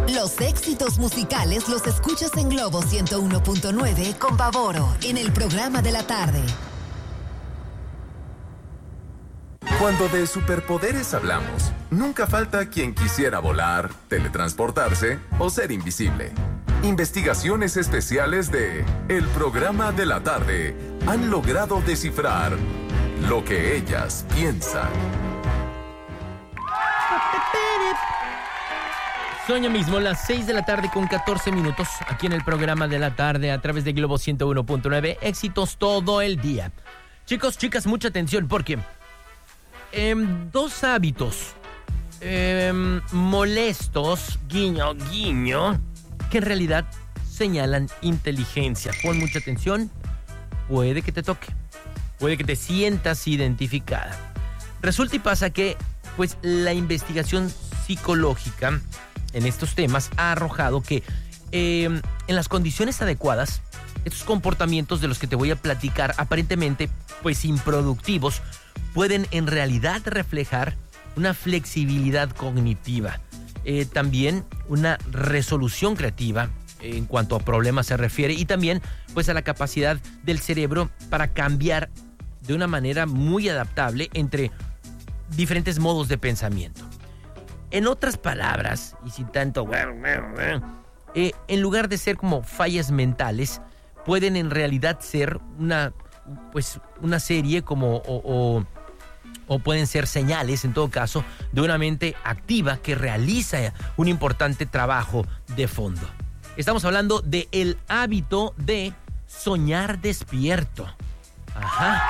Los éxitos musicales los escuchas en Globo 101.9 con Pavoro en el programa de la tarde. Cuando de superpoderes hablamos, nunca falta quien quisiera volar, teletransportarse o ser invisible. Investigaciones especiales de El Programa de la Tarde han logrado descifrar lo que ellas piensan. Son ya mismo las 6 de la tarde con 14 minutos, aquí en el Programa de la Tarde a través de Globo 101.9. Éxitos todo el día. Chicos, chicas, mucha atención porque dos hábitos molestos, guiño, guiño, que en realidad señalan inteligencia. Pon mucha atención, puede que te toque, puede que te sientas identificada. Resulta y pasa que, pues, la investigación psicológica en estos temas ha arrojado que en las condiciones adecuadas, estos comportamientos de los que te voy a platicar, aparentemente, pues, improductivos, pueden en realidad reflejar una flexibilidad cognitiva, también una resolución creativa en cuanto a problemas se refiere, y también pues a la capacidad del cerebro para cambiar de una manera muy adaptable entre diferentes modos de pensamiento. En otras palabras, y sin tanto en lugar de ser como fallas mentales, pueden en realidad ser una serie como o pueden ser señales, en todo caso, de una mente activa que realiza un importante trabajo de fondo. Estamos hablando del hábito de soñar despierto. Ajá.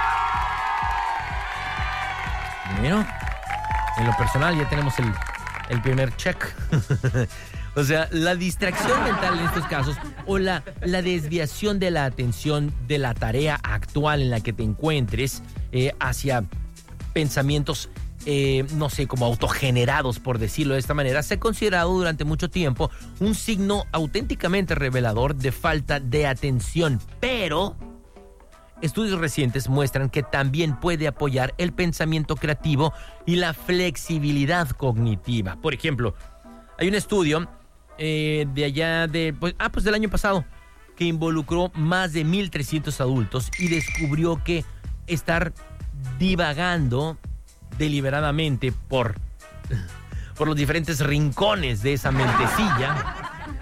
Bueno, en lo personal ya tenemos el primer check. O sea, la distracción mental en estos casos o la desviación de la atención de la tarea actual en la que te encuentres hacia pensamientos, no sé, como autogenerados, por decirlo de esta manera, se ha considerado durante mucho tiempo un signo auténticamente revelador de falta de atención. Pero estudios recientes muestran que también puede apoyar el pensamiento creativo y la flexibilidad cognitiva. Por ejemplo, hay un estudio de allá del año pasado que involucró más de 1,300 adultos y descubrió que estar divagando deliberadamente por los diferentes rincones de esa mentecilla,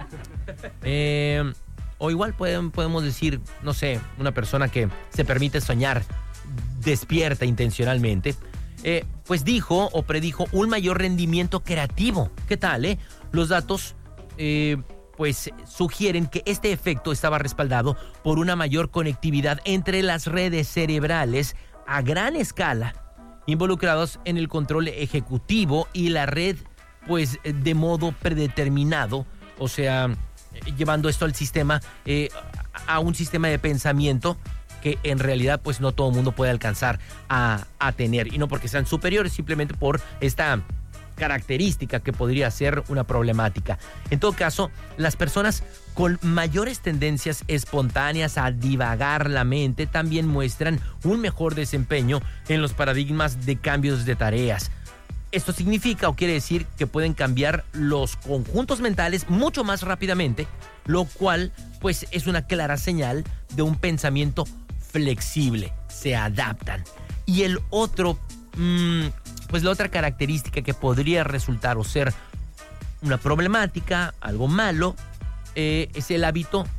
o igual podemos decir, no sé, una persona que se permite soñar despierta intencionalmente, pues dijo o predijo un mayor rendimiento creativo. ¿Qué tal, Los datos pues sugieren que este efecto estaba respaldado por una mayor conectividad entre las redes cerebrales a gran escala involucrados en el control ejecutivo y la red, pues, de modo predeterminado, o sea, llevando esto al sistema, a un sistema de pensamiento que en realidad pues no todo el mundo puede alcanzar a tener, y no porque sean superiores, simplemente por esta característica que podría ser una problemática. En todo caso, las personas con mayores tendencias espontáneas a divagar la mente también muestran un mejor desempeño en los paradigmas de cambios de tareas. Esto significa o quiere decir que pueden cambiar los conjuntos mentales mucho más rápidamente, lo cual pues es una clara señal de un pensamiento flexible. Se adaptan. Y el otro, pues la otra característica que podría resultar o ser una problemática, algo malo, es el hábito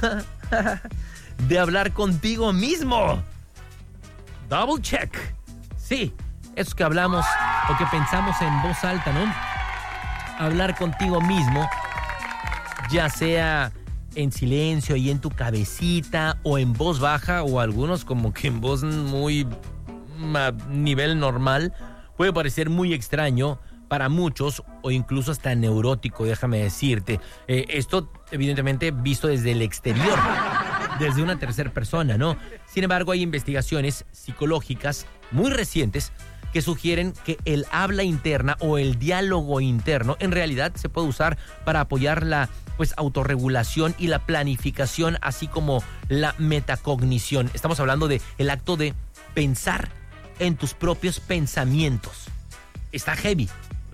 de hablar contigo mismo. Double check. Sí, eso que hablamos o que pensamos en voz alta, ¿no? Hablar contigo mismo, ya sea en silencio y en tu cabecita, o en voz baja, o algunos como que en voz muy a nivel normal, puede parecer muy extraño para muchos o incluso hasta neurótico, déjame decirte. Esto evidentemente visto desde el exterior, desde una tercera persona, ¿no? Sin embargo, hay investigaciones psicológicas muy recientes que sugieren que el habla interna o el diálogo interno en realidad se puede usar para apoyar la autorregulación y la planificación, así como la metacognición. Estamos hablando de el acto de pensar en tus propios pensamientos. Está heavy.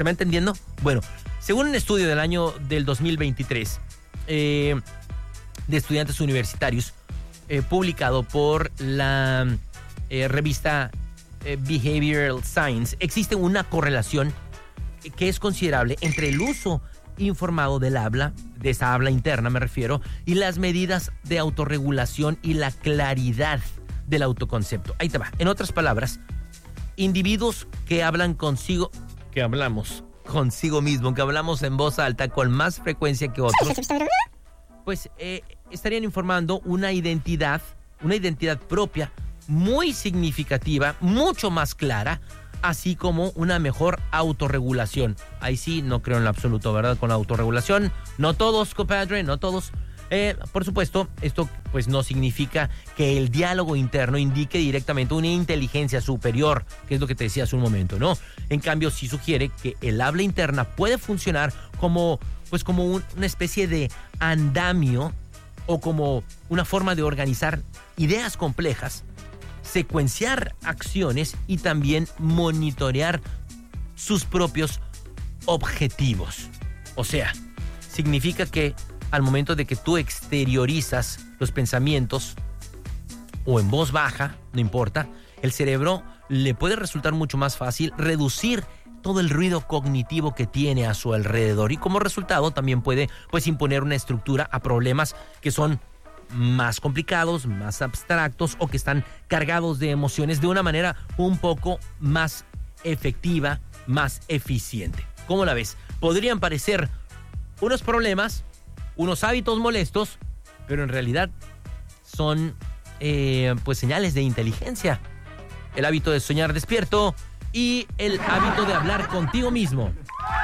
¿Se me va entendiendo? Bueno, según un estudio del 2023 de estudiantes universitarios publicado por la revista Behavioral Science, existe una correlación que es considerable entre el uso informado del habla, de esa habla interna me refiero, y las medidas de autorregulación y la claridad del autoconcepto. Ahí te va. En otras palabras, individuos que hablan consigo, que hablamos consigo mismo, que hablamos en voz alta con más frecuencia que otros, pues estarían informando una identidad propia muy significativa, mucho más clara, así como una mejor autorregulación. Ahí sí, no creo en lo absoluto, ¿verdad? Con la autorregulación, no todos, compadre, no todos. Por supuesto, esto pues no significa que el diálogo interno indique directamente una inteligencia superior, que es lo que te decía hace un momento, ¿no? En cambio, sí sugiere que el habla interna puede funcionar como una especie de andamio o como una forma de organizar ideas complejas, secuenciar acciones y también monitorear sus propios objetivos. O sea, significa que al momento de que tú exteriorizas los pensamientos o en voz baja, no importa, el cerebro le puede resultar mucho más fácil reducir todo el ruido cognitivo que tiene a su alrededor y como resultado también puede pues imponer una estructura a problemas que son más complicados, más abstractos o que están cargados de emociones de una manera un poco más efectiva, más eficiente. ¿Cómo la ves? Podrían parecer unos problemas, unos hábitos molestos, pero en realidad son pues señales de inteligencia. El hábito de soñar despierto y el hábito de hablar contigo mismo.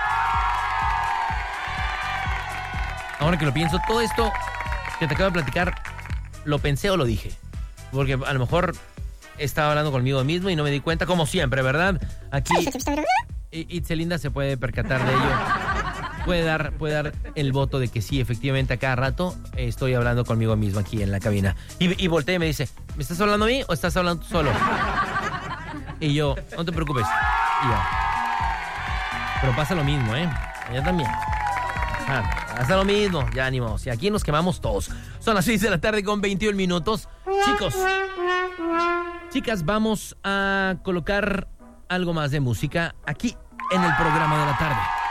Ahora que lo pienso, todo esto que te acabo de platicar, ¿lo pensé o lo dije? Porque a lo mejor estaba hablando conmigo mismo y no me di cuenta, como siempre, ¿verdad? Aquí Itzelinda se puede percatar de ello. Puede dar el voto de que sí, efectivamente, a cada rato estoy hablando conmigo mismo aquí en la cabina. Y voltea y me dice, ¿me estás hablando a mí o estás hablando tú solo? Y yo, no te preocupes. Y yo, pero pasa lo mismo, ¿eh? Allá también. Hasta lo mismo, ya ánimos. Y aquí nos quemamos todos. Son las 6 de la tarde con 21 minutos. Chicas, vamos a colocar algo más de música aquí en el programa de la tarde.